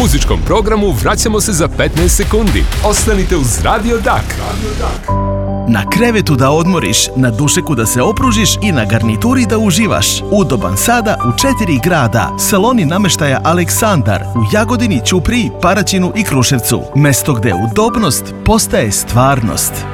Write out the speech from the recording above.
muzičkom programu vraćamo se za 15 sekundi. Ostanite uz Radio Dak. Na krevetu da odmoriš, na dušeku da se opružiš i na garnituri da uživaš. Udoban sada u 4 grada. Saloni nameštaja Aleksandar u Jagodini, Ćupriji, Paraćinu i Kruševcu. Mesto gde udobnost postaje stvarnost.